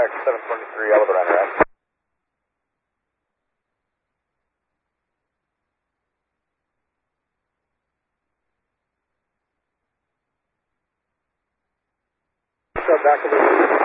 X 723, Elevator on your end. Back a little bit.